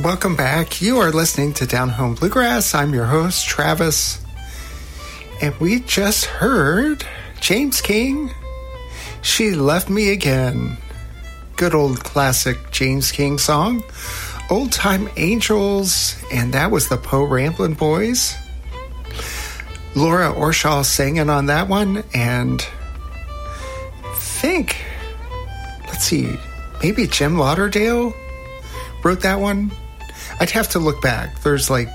Welcome back. You are listening to Down Home Bluegrass. I'm your host, Travis. And we just heard James King, She Left Me Again. Good old classic James King song. Old Time Angels, and that was the Poe Ramblin' Boys. Laura Orshaw singing on that one, and let's see, maybe Jim Lauderdale wrote that one. I'd have to look back. There's like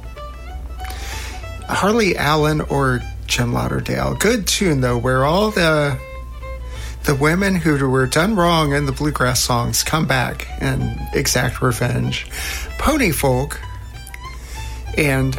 Harley Allen or Jim Lauderdale. Good tune though, where all the women who were done wrong in the bluegrass songs come back and exact revenge. Pony Folk and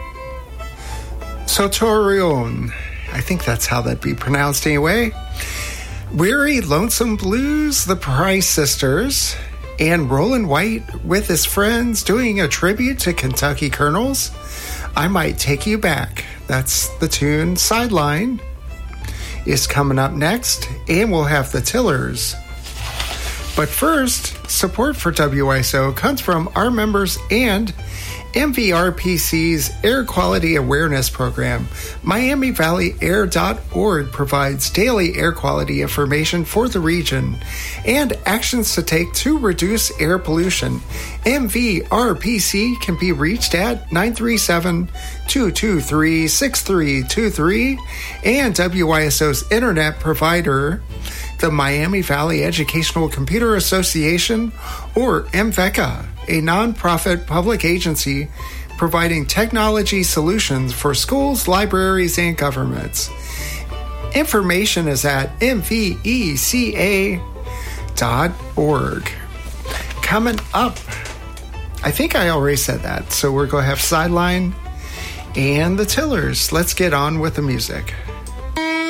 Sotorion. I think that's how that'd be pronounced anyway. Weary Lonesome Blues, the Price Sisters, and Roland White with his friends doing a tribute to Kentucky Colonels. I Might Take You Back. That's the tune. Sideline is coming up next, and we'll have the Tillers. But first, support for WISO comes from our members and MVRPC's Air Quality Awareness Program. MiamiValleyAir.org provides daily air quality information for the region and actions to take to reduce air pollution. MVRPC can be reached at 937-223-6323 and WISO's internet provider, the Miami Valley Educational Computer Association, or MVECA, a nonprofit public agency providing technology solutions for schools, libraries, and governments. Information is at mveca.org. Coming up, I think I already said that, so we're going to have Sideline and the Tillers. Let's get on with the music.